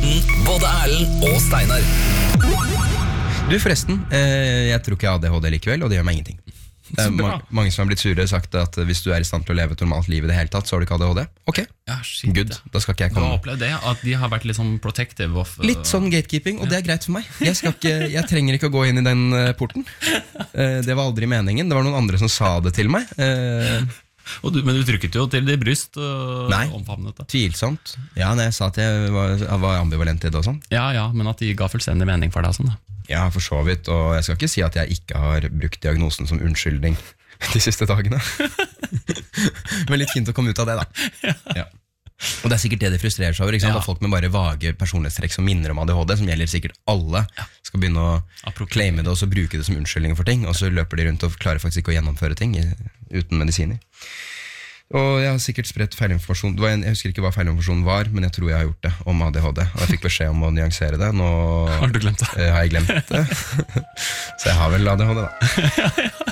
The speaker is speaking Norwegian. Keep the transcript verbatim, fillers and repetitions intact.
Morten, både Erlend og Steinar. Du forresten, eh, jeg tror ikke jeg har A D H D likevel, og det gjør meg ingenting. Det er ma mange som har blitt sure og sagt at hvis du er i stand til å leve et normalt liv i det hele tatt, så har du ikke A D H D. Ok, Ja, shit. good, da skal ikke jeg Du har komme. opplevd det, at de har vært litt sånn protective of, uh, Litt sånn gatekeeping, og det er greit for meg. Jeg, skal ikke, jeg trenger ikke å gå inn i den uh, porten. Uh, det var aldri meningen, det var noen andre som sa det til meg. Uh, og du, Men du trykket jo til de bryst og Nei. omfavnet det. tvilsomt. Ja, når jeg sa at jeg var, jeg var ambivalent i det og sånn. Ja, ja, men at de ga fullstendig mening for deg og sånn da. Ja, for så vidt, og jeg skal ikke si at jeg ikke har brukt diagnosen som unnskyldning de siste dagene. Men litt fint å komme ut av det, da. Ja. Og det er sikkert det de frustrerer seg over, ikke sant? Ja. At folk med bare vage personlighetstrekk som minner om A D H D, som gjelder sikkert alle, skal begynne å Apropos. claime det og så bruke det som unnskyldning for ting, og så løper de rundt og klarer faktisk ikke å gjennomføre ting i, uten medisiner. Og jeg har sikkert spredt feilinformasjon. Det var en, jeg husker ikke hva feilinformasjonen var, men jeg tror jeg har gjort det om A D H D. Og jeg fikk beskjed om å nyansere det. Nå Har du glemt det? eh, har jeg glemt det. Så jeg har vel A D H D, da.